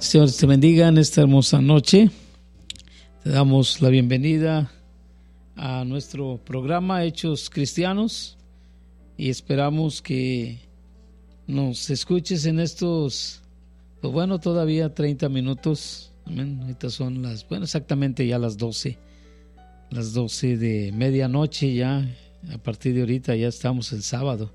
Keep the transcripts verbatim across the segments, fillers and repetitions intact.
Señor te bendiga en esta hermosa noche. Te damos la bienvenida a nuestro programa Hechos Cristianos y esperamos que nos escuches en estos, pues bueno, todavía treinta minutos. Amén. Ahorita son las, bueno, exactamente ya las doce, las doce de medianoche ya. A partir de ahorita ya estamos el sábado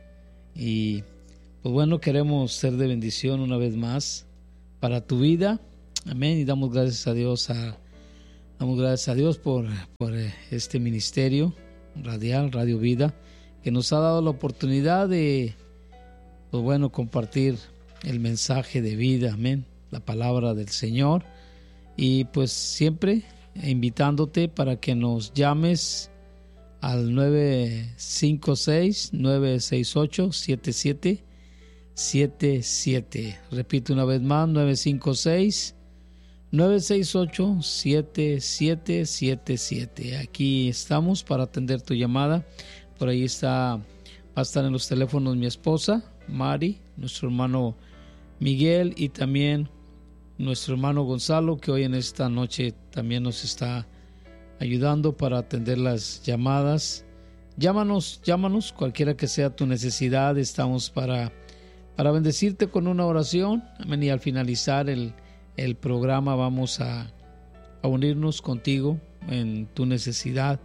y pues bueno, queremos ser de bendición una vez más para tu vida. Amén. Y damos gracias a Dios a, damos gracias a Dios por, por este ministerio radial, Radio Vida, que nos ha dado la oportunidad de, pues bueno, compartir el mensaje de vida. Amén. La palabra del Señor. Y pues siempre invitándote para que nos llames al nueve cinco seis, nueve seis ocho, siete siete siete siete. Repito una vez más, nueve cinco seis, nueve seis ocho, siete siete siete siete. Aquí estamos para atender tu llamada. Por ahí está, va a estar en los teléfonos mi esposa, Mari, nuestro hermano Miguel y también nuestro hermano Gonzalo, que hoy en esta noche también nos está ayudando para atender las llamadas. Llámanos, llámanos, cualquiera que sea tu necesidad, estamos para Para bendecirte con una oración. Amén. Y al finalizar el, el programa vamos a, a unirnos contigo en tu necesidad.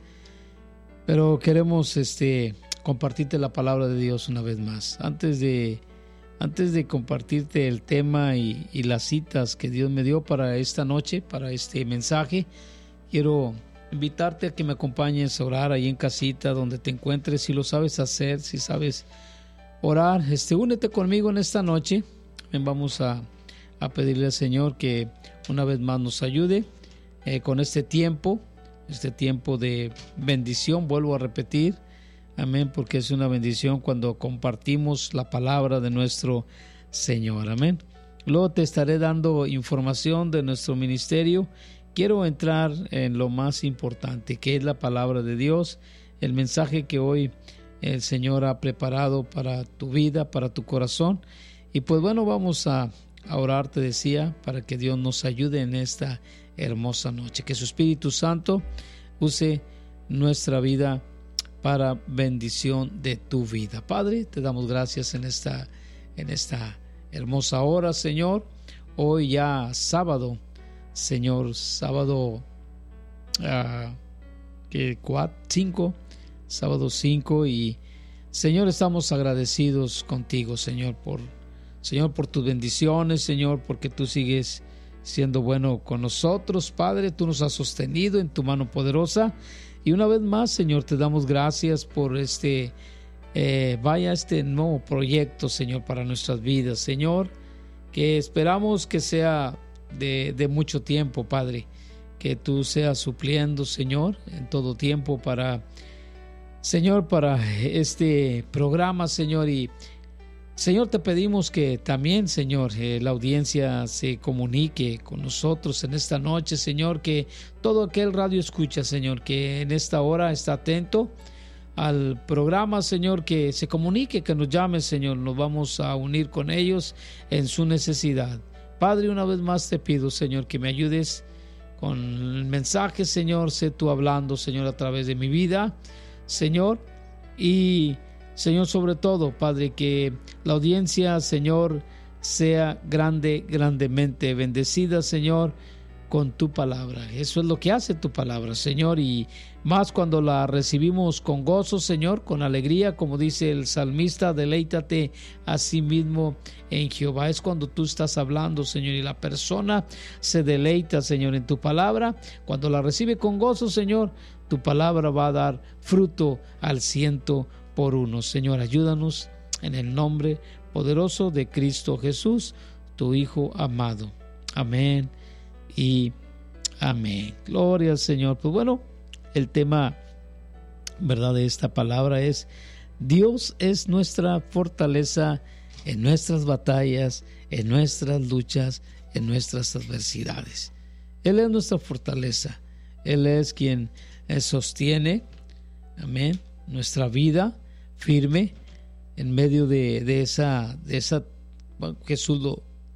Pero queremos este, compartirte la palabra de Dios una vez más. Antes de, antes de compartirte el tema y, y las citas que Dios me dio para esta noche, para este mensaje, quiero invitarte a que me acompañes a orar ahí en casita, donde te encuentres, si lo sabes hacer, si sabes orar, este, únete conmigo en esta noche. Vamos a, a pedirle al Señor que una vez más nos ayude eh, con este tiempo, este tiempo de bendición. Vuelvo a repetir, amén, porque es una bendición cuando compartimos la palabra de nuestro Señor, amén. Luego te estaré dando información de nuestro ministerio. Quiero entrar en lo más importante, que es la palabra de Dios, el mensaje que hoy el Señor ha preparado para tu vida, para tu corazón. Y pues bueno, vamos a, a orar, te decía, para que Dios nos ayude en esta hermosa noche. Que su Espíritu Santo use nuestra vida para bendición de tu vida. Padre, te damos gracias en esta, en esta hermosa hora, Señor. Hoy ya sábado, Señor, sábado uh, que cuatro, cinco sábado cinco, y Señor, estamos agradecidos contigo, Señor, por Señor, por tus bendiciones, Señor, porque tú sigues siendo bueno con nosotros, Padre. Tú nos has sostenido en tu mano poderosa, y una vez más, Señor, te damos gracias por este eh, vaya este nuevo proyecto, Señor, para nuestras vidas, Señor, que esperamos que sea de, de mucho tiempo, Padre, que tú seas supliendo, Señor, en todo tiempo para Señor, para este programa, Señor. Y Señor, te pedimos que también, Señor, eh, la audiencia se comunique con nosotros en esta noche, Señor, que todo aquel radio escucha, Señor, que en esta hora está atento al programa, Señor, que se comunique, que nos llame, Señor. Nos vamos a unir con ellos en su necesidad. Padre, una vez más te pido, Señor, que me ayudes con el mensaje, Señor. Sé tú hablando, Señor, a través de mi vida, Señor, y Señor, sobre todo, Padre, que la audiencia, Señor, sea grande, grandemente bendecida, Señor, con tu palabra. Eso es lo que hace tu palabra, Señor, y más cuando la recibimos con gozo, Señor, con alegría, como dice el salmista, deleítate a sí mismo en Jehová. Es cuando tú estás hablando, Señor, y la persona se deleita, Señor, en tu palabra. Cuando la recibe con gozo, Señor, tu palabra va a dar fruto al ciento por uno. Señor, ayúdanos en el nombre poderoso de Cristo Jesús, tu Hijo amado. Amén y amén. Gloria al Señor. Pues bueno, el tema, ¿verdad?, de esta palabra es: Dios es nuestra fortaleza en nuestras batallas, en nuestras luchas, en nuestras adversidades. Él es nuestra fortaleza. Él es quien sostiene, amén, nuestra vida firme en medio de, de esa, de esa, bueno, Jesús lo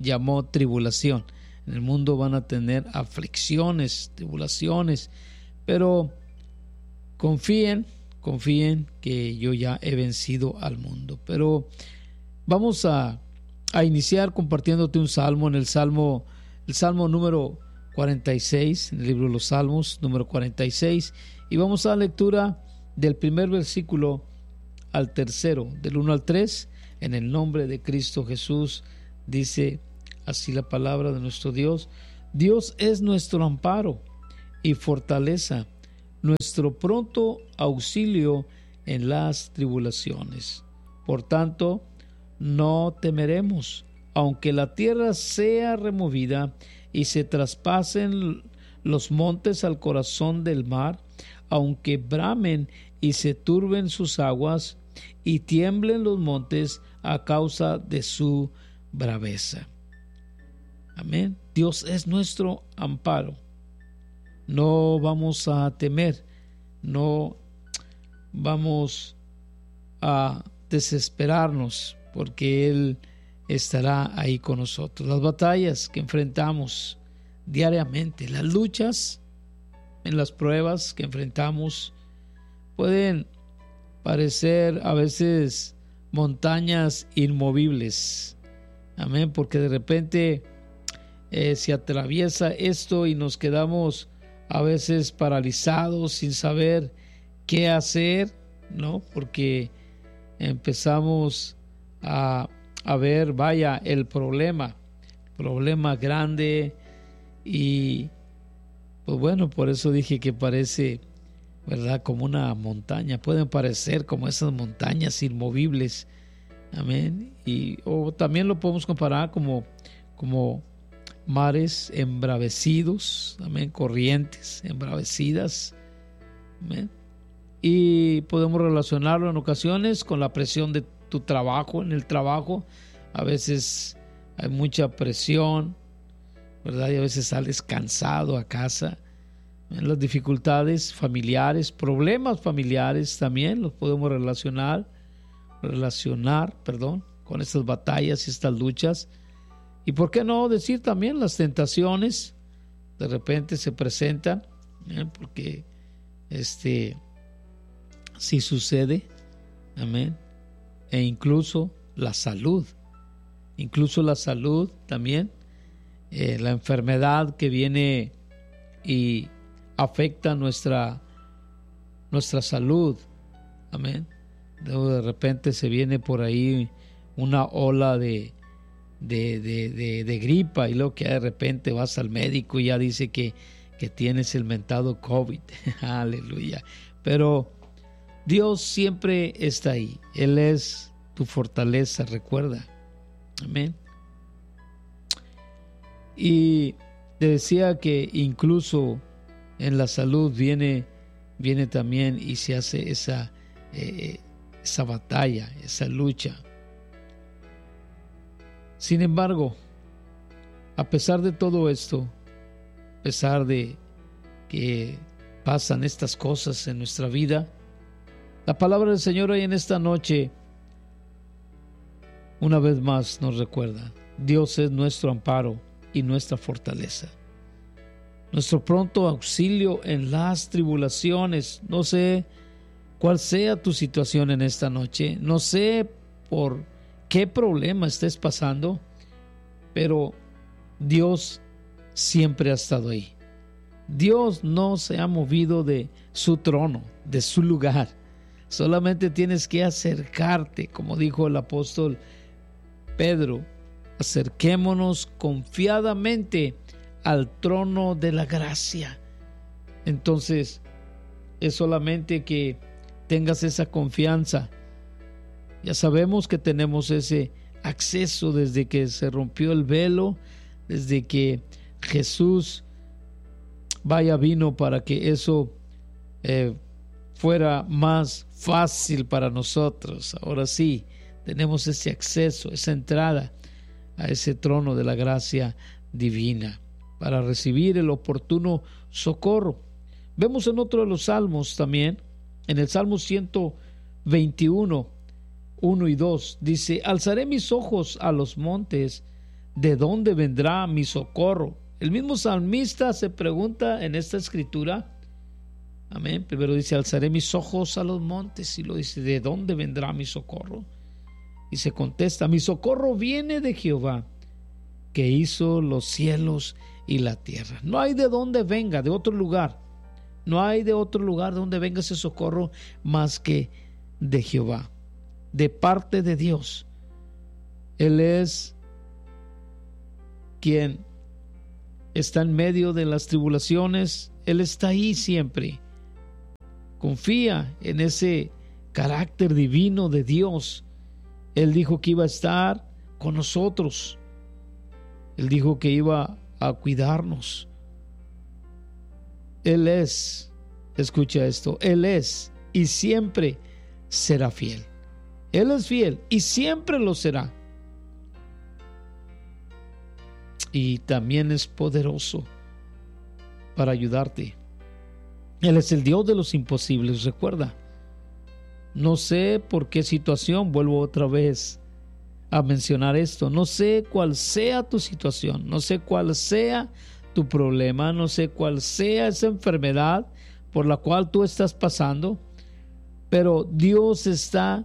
llamó tribulación. En el mundo van a tener aflicciones, tribulaciones, pero confíen, confíen que yo ya he vencido al mundo. Pero vamos a, a iniciar compartiéndote un salmo en el salmo, el salmo número cuarenta y seis, en el libro de los Salmos, número cuarenta y seis, y vamos a la lectura del primer versículo al tercero, del uno al tres, en el nombre de Cristo Jesús. Dice así la palabra de nuestro Dios: Dios es nuestro amparo y fortaleza, nuestro pronto auxilio en las tribulaciones. Por tanto, no temeremos, aunque la tierra sea removida y se traspasen los montes al corazón del mar, aunque bramen y se turben sus aguas y tiemblen los montes a causa de su braveza. Amén. Dios es nuestro amparo. No vamos a temer, no vamos a desesperarnos, porque Él estará ahí con nosotros. Las batallas que enfrentamos diariamente, las luchas, en las pruebas que enfrentamos, pueden parecer a veces montañas inmovibles. Amén, porque de repente eh, se atraviesa esto y nos quedamos a veces paralizados sin saber qué hacer, ¿no? Porque empezamos a, a ver, vaya, el problema, problema grande, y pues bueno, por eso dije que parece, ¿verdad?, como una montaña. Pueden parecer como esas montañas inmovibles. Amén. Y o también lo podemos comparar como, como mares embravecidos. Amén. Corrientes embravecidas. Amén. Y podemos relacionarlo en ocasiones con la presión de tu trabajo. En el trabajo a veces hay mucha presión, ¿verdad? Y a veces sales cansado a casa. En las dificultades familiares, problemas familiares también los podemos relacionar, relacionar, perdón, con estas batallas y estas luchas. Y por qué no decir también las tentaciones de repente se presentan, ¿eh? Porque este sí sucede, amén. E incluso la salud, incluso la salud también, eh, la enfermedad que viene y afecta nuestra, nuestra salud. Amén. De repente se viene por ahí una ola de, de, de, de, de gripa, y luego que de repente vas al médico y ya dice que, que tienes el mentado COVID. Aleluya. Pero Dios siempre está ahí. Él es tu fortaleza, recuerda. Amén. Y te decía que incluso en la salud viene, viene también y se hace esa, eh, esa batalla, esa lucha. Sin embargo, a pesar de todo esto, a pesar de que pasan estas cosas en nuestra vida, la palabra del Señor hoy en esta noche una vez más nos recuerda: Dios es nuestro amparo y nuestra fortaleza, nuestro pronto auxilio en las tribulaciones. No sé cuál sea tu situación en esta noche, no sé por qué problema estés pasando, pero Dios siempre ha estado ahí. Dios no se ha movido de su trono, de su lugar. Solamente tienes que acercarte, como dijo el apóstol Pedro: acerquémonos confiadamente al trono de la gracia. Entonces es solamente que tengas esa confianza. Ya sabemos que tenemos ese acceso desde que se rompió el velo, desde que Jesús vaya vino para que eso eh, fuera más fácil para nosotros. Ahora sí tenemos ese acceso, esa entrada a ese trono de la gracia divina para recibir el oportuno socorro. Vemos en otro de los salmos también, en el Salmo ciento veintiuno, uno y dos, dice: alzaré mis ojos a los montes, ¿de dónde vendrá mi socorro? El mismo salmista se pregunta en esta escritura, amén, primero dice, alzaré mis ojos a los montes, y lo dice, ¿de dónde vendrá mi socorro? Y se contesta, mi socorro viene de Jehová, que hizo los cielos y la tierra. No hay de dónde venga, de otro lugar. No hay de otro lugar de donde venga ese socorro más que de Jehová, de parte de Dios. Él es quien está en medio de las tribulaciones. Él está ahí siempre. Confía en ese carácter divino de Dios. Él dijo que iba a estar con nosotros. Él dijo que iba a cuidarnos. Él es, escucha esto, Él es y siempre será fiel. Él es fiel y siempre lo será. Y también es poderoso para ayudarte. Él es el Dios de los imposibles, recuerda. No sé por qué situación, vuelvo otra vez a mencionar esto, no sé cuál sea tu situación, no sé cuál sea tu problema, no sé cuál sea esa enfermedad por la cual tú estás pasando, pero Dios está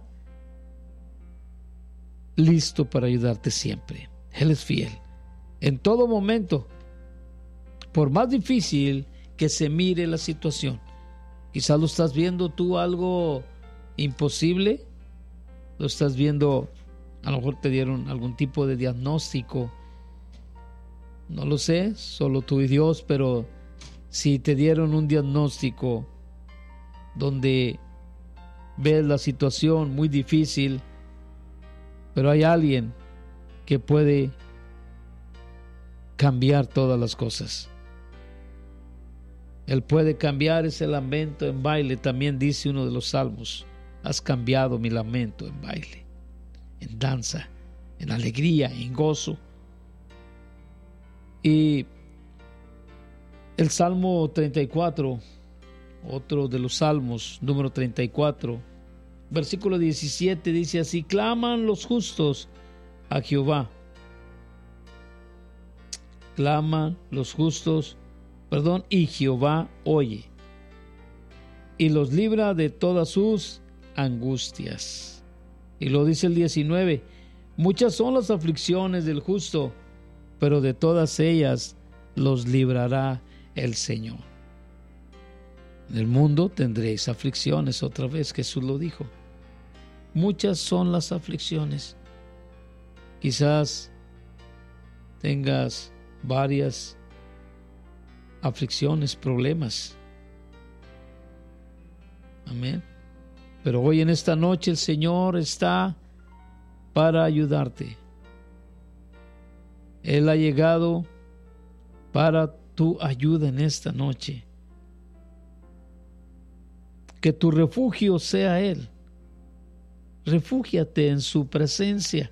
listo para ayudarte siempre. Él es fiel en todo momento, por más difícil que se mire la situación. Quizás lo estás viendo tú algo imposible, lo estás viendo, a lo mejor te dieron algún tipo de diagnóstico, no lo sé, solo tú y Dios, pero si te dieron un diagnóstico donde ves la situación muy difícil, pero hay alguien que puede cambiar todas las cosas. Él puede cambiar ese lamento en baile, también dice uno de los salmos, has cambiado mi lamento en baile, en danza, en alegría, en gozo. Y el Salmo treinta y cuatro, otro de los salmos, número treinta y cuatro, versículo diecisiete, dice así, claman los justos a Jehová. Claman los justos, perdón, y Jehová oye, y los libra de todas sus angustias. Y lo dice el diecinueve, muchas son las aflicciones del justo, pero de todas ellas los librará el Señor. En el mundo tendréis aflicciones, otra vez Jesús lo dijo. Muchas son las aflicciones. Quizás tengas varias aflicciones, problemas. Amén. Pero hoy en esta noche el Señor está para ayudarte. Él ha llegado para tu ayuda en esta noche. Que tu refugio sea Él. Refúgiate en su presencia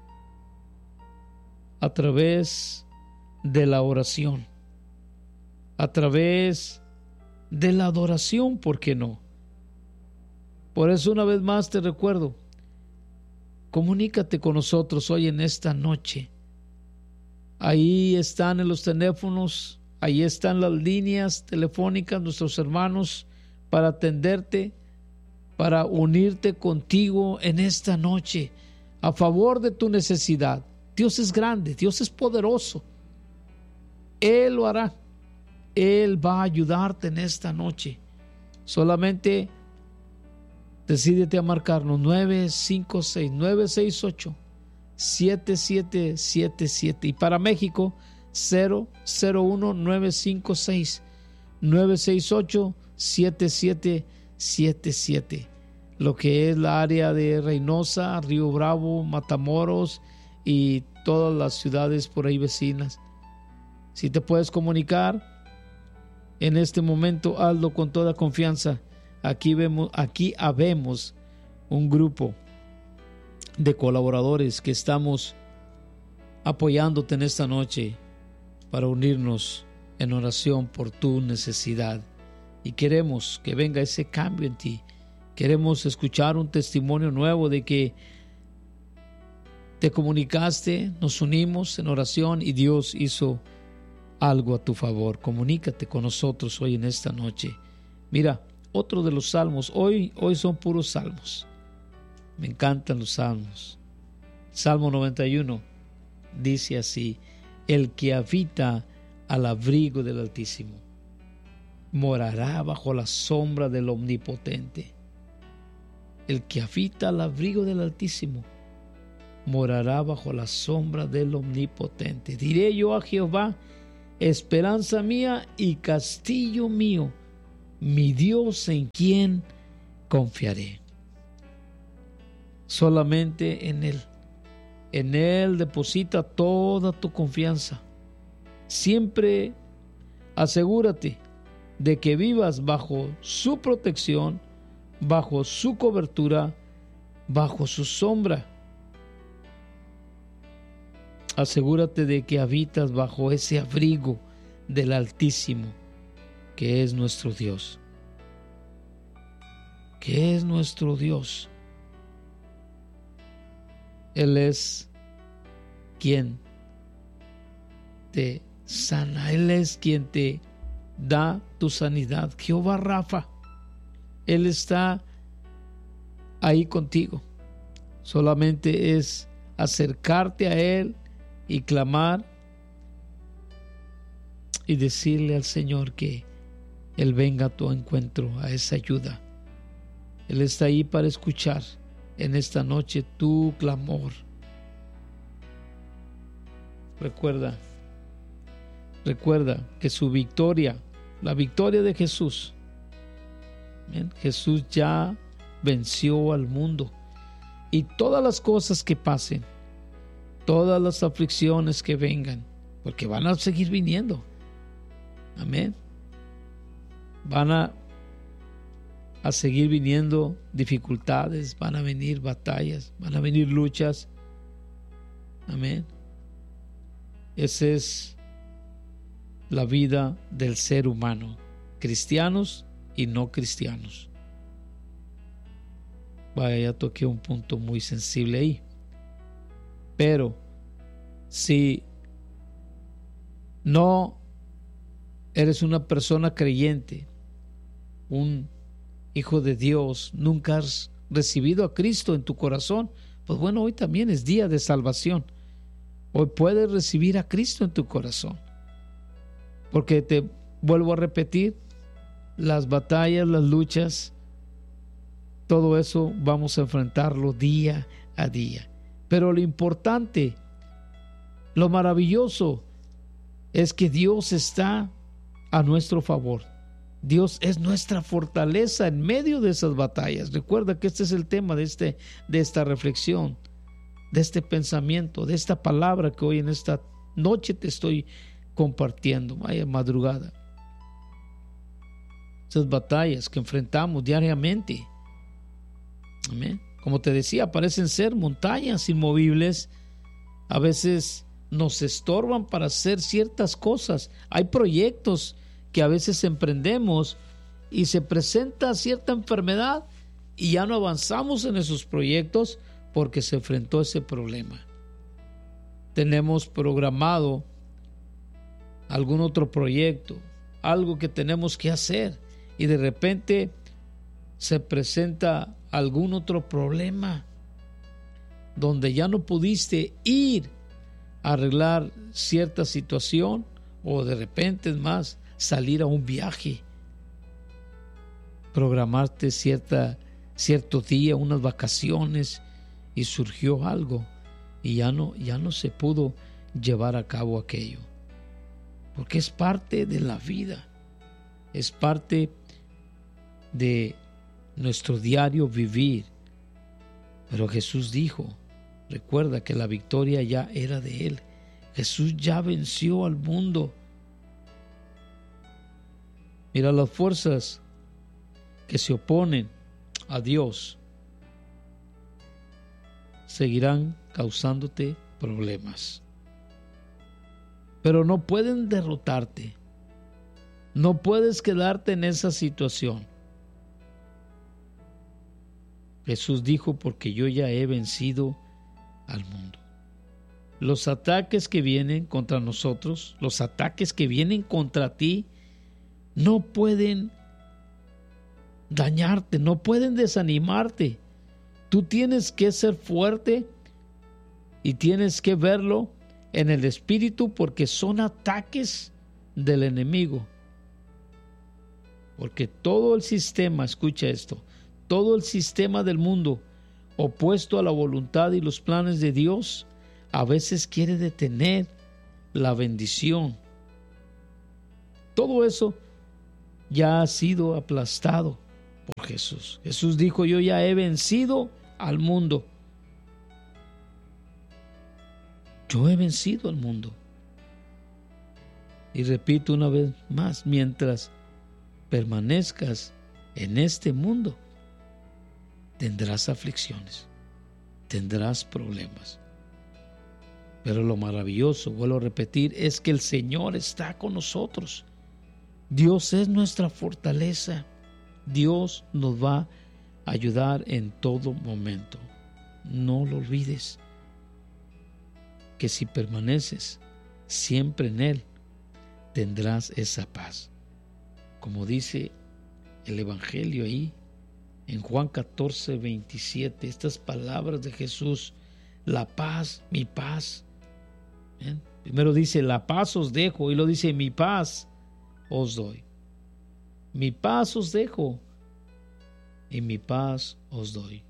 a través de la oración, a través de la adoración, ¿por qué no? Por eso una vez más te recuerdo, comunícate con nosotros hoy en esta noche. Ahí están en los teléfonos, ahí están las líneas telefónicas, nuestros hermanos, para atenderte, para unirte contigo en esta noche, a favor de tu necesidad. Dios es grande, Dios es poderoso. Él lo hará. Él va a ayudarte en esta noche. Solamente decídete a marcarnos nueve cinco seis, nueve seis ocho, siete siete siete siete y para México cero cero uno nueve cinco seis, nueve seis ocho, siete siete siete siete. Lo que es la área de Reynosa, Río Bravo, Matamoros y todas las ciudades por ahí vecinas. Si te puedes comunicar en este momento, hazlo con toda confianza. Aquí vemos, aquí habemos un grupo de colaboradores que estamos apoyándote en esta noche para unirnos en oración por tu necesidad. Y queremos que venga ese cambio en ti. Queremos escuchar un testimonio nuevo de que te comunicaste, nos unimos en oración y Dios hizo algo a tu favor. Comunícate con nosotros hoy en esta noche. Mira, otro de los salmos, hoy, hoy son puros salmos. Me encantan los salmos. Salmo noventa y uno dice así: el que habita al abrigo del Altísimo morará bajo la sombra del Omnipotente. El que habita al abrigo del Altísimo morará bajo la sombra del Omnipotente. Diré yo a Jehová, esperanza mía y castillo mío, mi Dios en quien confiaré. Solamente en Él. En Él deposita toda tu confianza. Siempre asegúrate de que vivas bajo su protección, bajo su cobertura, bajo su sombra. Asegúrate de que habitas bajo ese abrigo del Altísimo, que es nuestro Dios. Que es nuestro Dios. Él es quien te sana. Él es quien te da tu sanidad. Jehová Rafa. Él está ahí contigo. Solamente es acercarte a Él y clamar y decirle al Señor que Él venga a tu encuentro, a esa ayuda. Él está ahí para escuchar en esta noche tu clamor. Recuerda, recuerda que su victoria, la victoria de Jesús, ¿bien? Jesús ya venció al mundo, y todas las cosas que pasen, todas las aflicciones que vengan, porque van a seguir viniendo, amén, van a a seguir viniendo dificultades, van a venir batallas, van a venir luchas, amén. Esa es la vida del ser humano, cristianos y no cristianos. Vaya, ya toqué un punto muy sensible ahí. Pero si no eres una persona creyente, un hijo de Dios, nunca has recibido a Cristo en tu corazón, pues bueno, hoy también es día de salvación. Hoy puedes recibir a Cristo en tu corazón, porque te vuelvo a repetir, las batallas, las luchas, todo eso vamos a enfrentarlo día a día. Pero lo importante, lo maravilloso, es que Dios está a nuestro favor. Dios es nuestra fortaleza en medio de esas batallas. Recuerda que este es el tema de, este, de esta reflexión, de este pensamiento, de esta palabra que hoy en esta noche te estoy compartiendo. Vaya madrugada. Esas batallas que enfrentamos diariamente. Amén. Como te decía, parecen ser montañas inmovibles. A veces nos estorban para hacer ciertas cosas. Hay proyectos que a veces emprendemos y se presenta cierta enfermedad y ya no avanzamos en esos proyectos porque se enfrentó ese problema. Tenemos programado algún otro proyecto, algo que tenemos que hacer, y de repente se presenta algún otro problema donde ya no pudiste ir a arreglar cierta situación, o de repente es más, salir a un viaje, programarte cierta, cierto día, unas vacaciones, y surgió algo y ya no, ya no se pudo llevar a cabo aquello, porque es parte de la vida, es parte de nuestro diario vivir. Pero Jesús dijo, recuerda que la victoria ya era de Él. Jesús ya venció al mundo. Mira, las fuerzas que se oponen a Dios seguirán causándote problemas, pero no pueden derrotarte. No puedes quedarte en esa situación. Jesús dijo, porque yo ya he vencido al mundo. los ataques que vienen contra nosotros, los ataques que vienen contra ti, no pueden dañarte, no pueden desanimarte. Tú tienes que ser fuerte y tienes que verlo en el espíritu, porque son ataques del enemigo. Porque todo el sistema, escucha esto, todo el sistema del mundo opuesto a la voluntad y los planes de Dios, a veces quiere detener la bendición. Todo eso ya ha sido aplastado por Jesús. Jesús dijo: yo ya he vencido al mundo. Yo he vencido al mundo. Y repito una vez más, mientras permanezcas en este mundo, tendrás aflicciones, tendrás problemas. Pero lo maravilloso, vuelvo a repetir, es que el Señor está con nosotros. Dios es nuestra fortaleza. Dios nos va a ayudar en todo momento. No lo olvides, que si permaneces siempre en Él, tendrás esa paz. Como dice el Evangelio ahí, en Juan catorce, veintisiete, estas palabras de Jesús: la paz, mi paz. ¿Bien? Primero dice: la paz os dejo, y luego dice: mi paz os doy. Mi paz os dejo y mi paz os doy.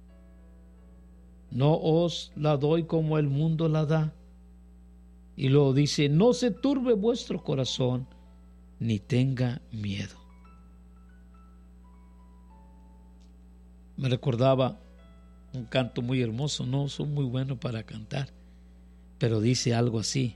No os la doy como el mundo la da. Y luego dice: no se turbe vuestro corazón, ni tenga miedo. Me recordaba un canto muy hermoso. No soy muy bueno para cantar, pero dice algo así: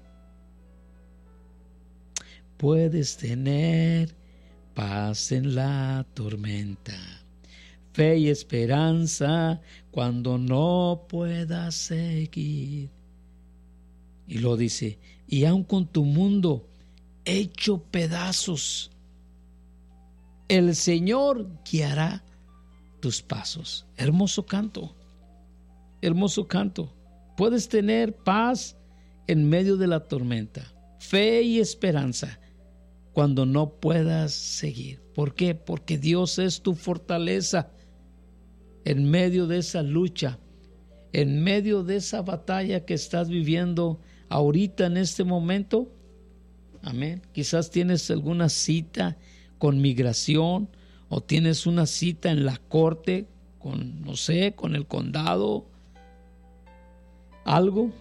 puedes tener paz en la tormenta, fe y esperanza cuando no puedas seguir. Y lo dice: y aun con tu mundo hecho pedazos, el Señor guiará tus pasos. Hermoso canto, hermoso canto. Puedes tener paz en medio de la tormenta, fe y esperanza cuando no puedas seguir. ¿Por qué? Porque Dios es tu fortaleza en medio de esa lucha, en medio de esa batalla que estás viviendo ahorita en este momento. Amén. Quizás tienes alguna cita con migración, o tienes una cita en la corte con, no sé, con el condado, algo.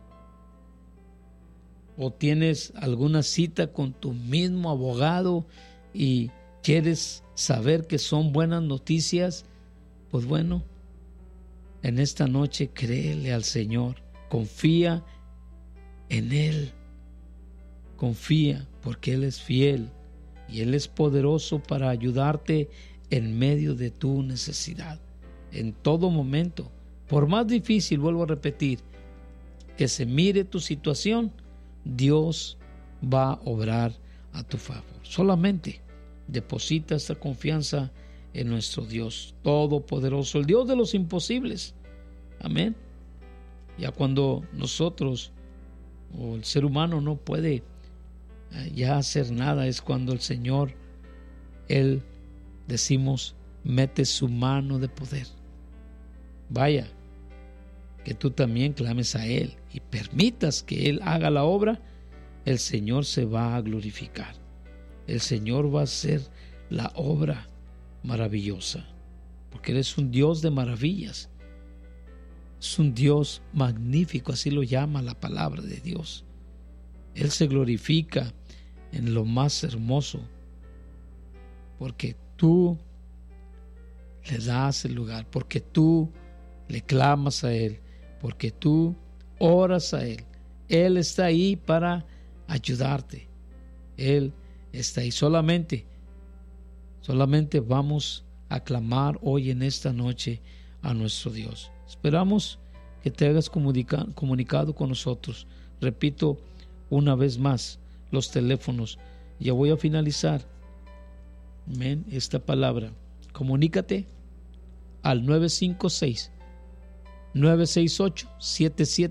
O tienes alguna cita con tu mismo abogado y quieres saber que son buenas noticias. Pues bueno, en esta noche créele al Señor, confía en Él, confía, porque Él es fiel y Él es poderoso para ayudarte en medio de tu necesidad, en todo momento. Por más difícil, vuelvo a repetir, que se mire tu situación, Dios va a obrar a tu favor. Solamente deposita esta confianza en nuestro Dios todopoderoso, el Dios de los imposibles. Amén. Ya cuando nosotros o el ser humano no puede ya hacer nada, es cuando el Señor, Él, decimos, mete su mano de poder. Vaya, que tú también clames a Él y permitas que Él haga la obra. El Señor se va a glorificar. El Señor va a hacer la obra maravillosa, porque Él es un Dios de maravillas. Es un Dios magnífico, así lo llama la palabra de Dios. Él se glorifica en lo más hermoso, porque tú le das el lugar, porque tú le clamas a Él, porque tú oras a Él. Él está ahí para ayudarte. Él está ahí. Solamente, solamente vamos a clamar hoy en esta noche a nuestro Dios. Esperamos que te hagas comunica, comunicado con nosotros. Repito una vez más los teléfonos. Ya voy a finalizar. Amén. Esta palabra. Comunícate al nueve cinco seis, nueve seis ocho, siete siete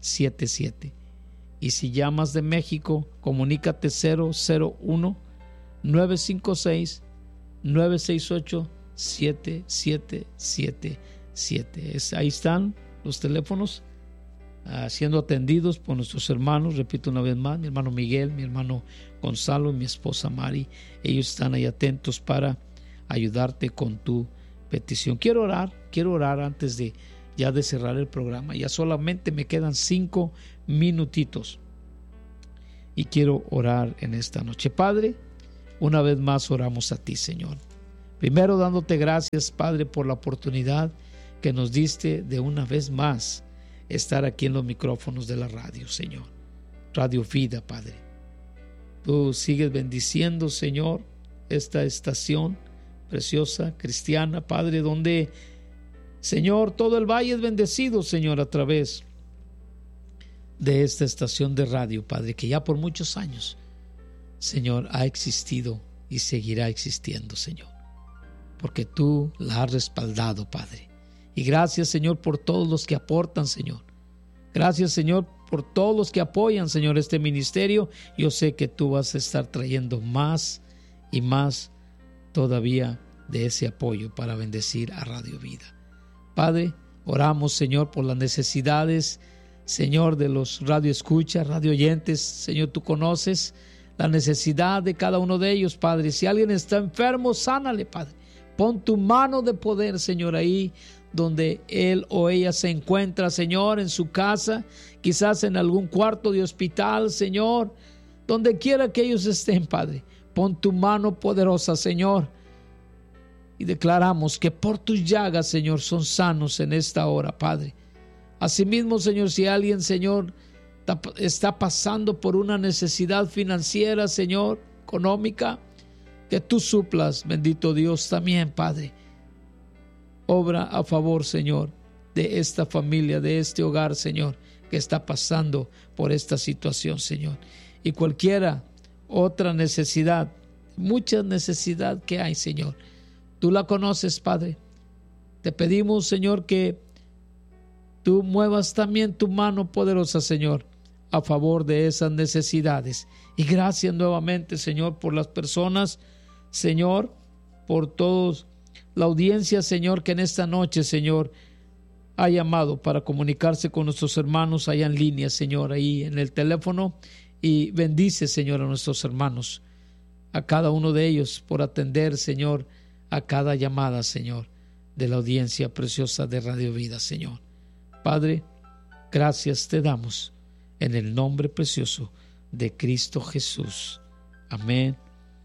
siete siete. Y si llamas de México, comunícate cero cero uno, nueve cinco seis, nueve seis ocho, siete siete siete siete. Es, ahí están los teléfonos uh, siendo atendidos por nuestros hermanos. Repito una vez más, mi hermano Miguel, mi hermano Gonzalo y mi esposa Mari. Ellos están ahí atentos para ayudarte con tu petición. Quiero orar, quiero orar antes de ya de cerrar el programa. Ya solamente me quedan cinco minutitos y quiero orar en esta noche. Padre, una vez más oramos a ti, Señor. Primero dándote gracias, Padre, por la oportunidad que nos diste de una vez más estar aquí en los micrófonos de la radio, Señor. Radio Vida, Padre. Tú sigues bendiciendo, Señor, esta estación preciosa, cristiana, Padre, donde, Señor, todo el valle es bendecido, Señor, a través de esta estación de radio, Padre, que ya por muchos años, Señor, ha existido y seguirá existiendo, Señor, porque tú la has respaldado, Padre. Y gracias, Señor, por todos los que aportan, Señor. Gracias, Señor, por todos los que apoyan, Señor, este ministerio. Yo sé que tú vas a estar trayendo más y más todavía de ese apoyo para bendecir a Radio Vida. Padre, oramos, Señor, por las necesidades, Señor, de los radioescuchas, radio oyentes. Señor, tú conoces la necesidad de cada uno de ellos, Padre. Si alguien está enfermo, sánale, Padre. Pon tu mano de poder, Señor, ahí donde él o ella se encuentra, Señor, en su casa, quizás en algún cuarto de hospital, Señor, donde quiera que ellos estén, Padre. Pon tu mano poderosa, Señor, y declaramos que por tus llagas, Señor, son sanos en esta hora, Padre. Asimismo, Señor, si alguien, Señor, está pasando por una necesidad financiera, Señor, económica, que tú suplas, bendito Dios, también, Padre. Obra a favor, Señor, de esta familia, de este hogar, Señor, que está pasando por esta situación, Señor. Y cualquiera otra necesidad, mucha necesidad que hay, Señor, tú la conoces, Padre. Te pedimos, Señor, que tú muevas también tu mano poderosa, Señor, a favor de esas necesidades. Y gracias nuevamente, Señor, por las personas, Señor, por todos la audiencia, Señor, que en esta noche, Señor, ha llamado para comunicarse con nuestros hermanos allá en línea, Señor, ahí en el teléfono. Y bendice, Señor, a nuestros hermanos, a cada uno de ellos por atender, Señor, a cada llamada, Señor, de la audiencia preciosa de Radio Vida, Señor. Padre, gracias te damos en el nombre precioso de Cristo Jesús. Amén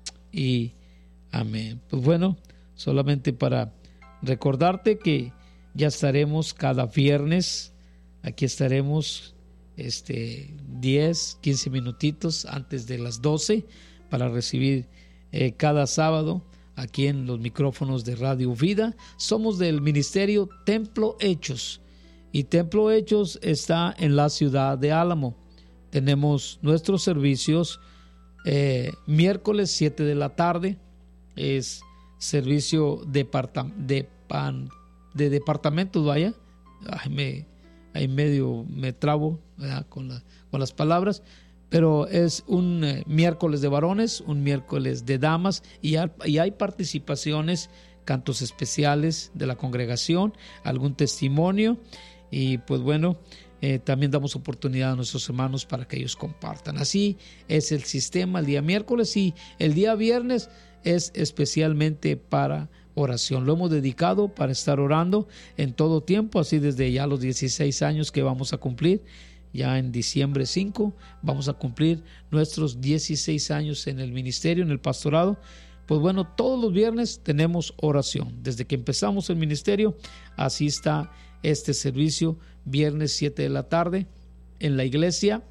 y amén. Pues bueno, solamente para recordarte que ya estaremos cada viernes, aquí estaremos este, diez, quince minutitos antes de las doce para recibir eh, cada sábado aquí en los micrófonos de Radio Vida. Somos del ministerio Templo Hechos y Templo Hechos está en la ciudad de Álamo. Tenemos nuestros servicios eh, miércoles siete de la tarde, es servicio departam- de, pan, de departamentos, vaya, ay, me, ahí medio me trabo con, la, con las palabras, pero es un eh, miércoles de varones, un miércoles de damas y hay, y hay participaciones, cantos especiales de la congregación, algún testimonio y pues bueno, eh, también damos oportunidad a nuestros hermanos para que ellos compartan. Así es el sistema el día miércoles y el día viernes es especialmente para oración. Lo hemos dedicado para estar orando en todo tiempo, así desde ya los dieciséis años que vamos a cumplir. Ya en diciembre cinco vamos a cumplir nuestros dieciséis años en el ministerio, en el pastorado. Pues bueno, todos los viernes tenemos oración. Desde que empezamos el ministerio, así está este servicio, viernes siete de la tarde en la iglesia.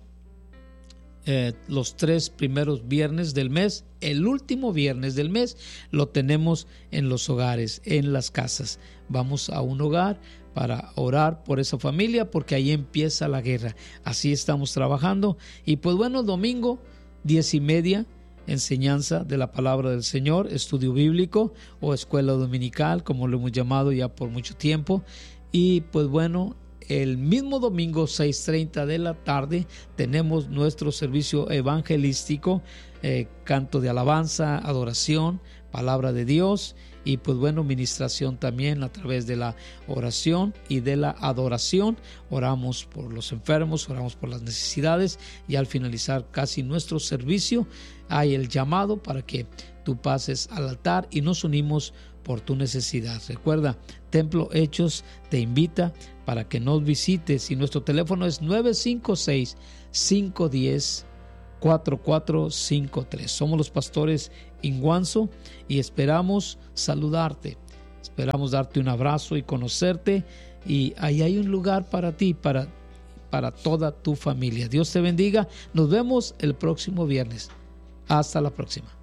Eh, los tres primeros viernes del mes, el último viernes del mes lo tenemos en los hogares, en las casas. Vamos a un hogar para orar por esa familia porque ahí empieza la guerra. Así estamos trabajando. Y pues bueno, domingo diez y media, enseñanza de la palabra del Señor, estudio bíblico o escuela dominical, como lo hemos llamado ya por mucho tiempo. Y pues bueno, el mismo domingo, seis treinta de la tarde, tenemos nuestro servicio evangelístico, eh, canto de alabanza, adoración, palabra de Dios y pues bueno, ministración también a través de la oración y de la adoración. Oramos por los enfermos, oramos por las necesidades y al finalizar casi nuestro servicio hay el llamado para que tú pases al altar y nos unimos por tu necesidad. Recuerda, Templo Hechos te invita para que nos visites y nuestro teléfono es nueve cinco seis, cinco uno cero, cuatro cuatro cinco tres. Somos los pastores Inguanzo y esperamos saludarte, esperamos darte un abrazo y conocerte, y ahí hay un lugar para ti, para, para toda tu familia. Dios te bendiga, nos vemos el próximo viernes. Hasta la próxima.